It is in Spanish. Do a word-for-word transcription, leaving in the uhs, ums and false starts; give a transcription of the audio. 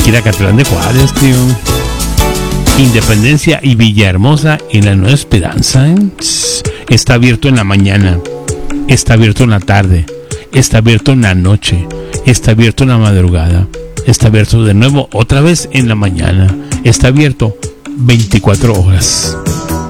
aquí en Acatlán de Juárez, tío. Independencia y Villahermosa en la Nueva Esperanza, ¿eh? Está abierto en la mañana, está abierto en la tarde, está abierto en la noche, está abierto en la madrugada, está abierto de nuevo otra vez en la mañana, está abierto veinticuatro horas.